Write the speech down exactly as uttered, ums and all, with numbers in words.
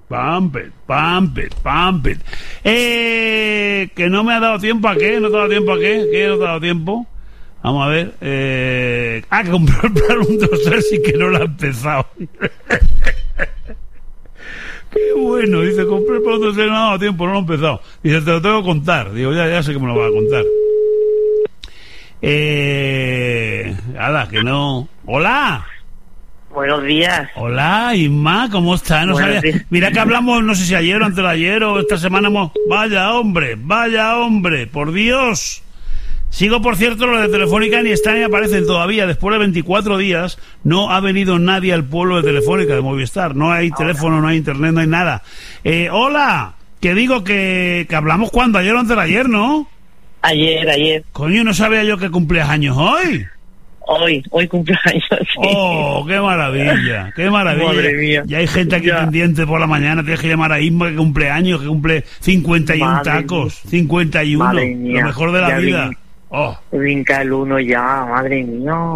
Pampet, Pampet, Pampet. Eh, que no me ha dado tiempo a qué, no te ha dado tiempo a qué, ¿qué no te ha dado tiempo? Vamos a ver. Eh... Ah, que comprar un dosel sí que no lo ha empezado. Qué bueno, dice, compré para un dosel, no ha dado tiempo, no lo he empezado. Dice, te lo tengo que contar. Digo, ya, ya sé que me lo va a contar. Eh... Hala, que no... ¡Hola! Buenos días. Hola, Isma, ¿cómo estás? No sabía... Mira que hablamos, no sé si ayer o antes de ayer o esta semana hemos... Vaya hombre, vaya hombre, por Dios. Sigo, por cierto, lo de Telefónica ni están ni aparecen todavía. Después de veinticuatro días no ha venido nadie al pueblo de Telefónica, de Movistar. No hay teléfono, no hay internet, no hay nada. Eh, hola, que digo que, que hablamos cuando, ayer o antes de ayer, ¿no? Ayer, ayer. Coño, no sabía yo que cumplías años hoy. Hoy, hoy cumpleaños. Sí. Oh, qué maravilla, qué maravilla. Madre mía. Y hay gente aquí Ya. pendiente por la mañana, tienes que llamar a Isma que cumple años, que cumple cincuenta y uno Madre tacos, mía. cincuenta y uno, Madre mía. lo mejor de la Ya vida. vin- Oh. Brinca el uno ya, madre mía.